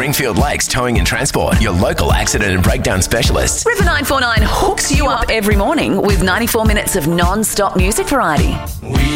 Springfield Lakes Towing and Transport, your local accident and breakdown specialists. River 949 hooks you up every morning with 94 minutes of non-stop music variety. We